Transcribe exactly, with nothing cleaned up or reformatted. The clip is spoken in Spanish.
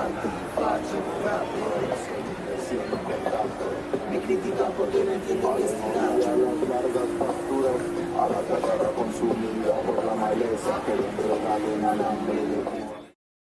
avanti, faccio rapper. Me critican porque no entienden mi estilo. Las largas facturas a la tierra consumida por la maleza que le entregaron al hambre de